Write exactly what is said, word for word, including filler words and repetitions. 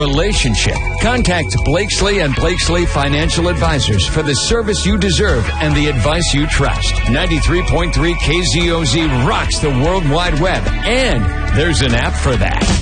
relationship. Contact Blakesley and Blakesley Financial Advisors for the service you deserve and the advice you trust. ninety-three point three K Z O Z rocks the World Wide Web, and there's an app for that.